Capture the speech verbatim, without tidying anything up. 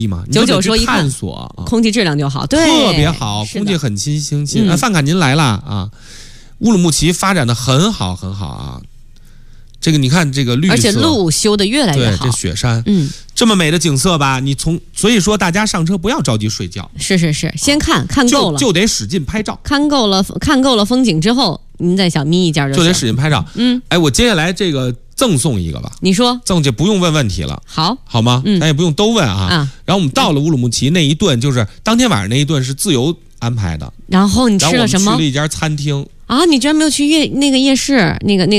嘛， 九九说一探索、啊， 空气质量就好，对， 特别好，空气很清新。嗯、啊，范卡您来了啊！乌鲁木齐发展的很好很好啊，这个你看这个绿色， 而且路修的越来越好。 对，这雪山， 嗯， 这么美的景色吧，你从所以说大家上车不要着急睡觉， 是是是，先看、啊、看够了就，就得使劲拍照， 看够了看够了风景之后，您再想眯一觉就就得使劲拍照。 嗯， 哎，我接下来这个。赠送一个吧， 你说赠就不用问问题了， 好， 好吗？嗯，咱也不用都问啊。啊然后我们到了乌鲁木齐那一顿，就是当天晚上那一顿是自由安排的。 然后你吃了什么？ 去了一家餐厅啊，你居然没有去夜那个夜市，那个那个。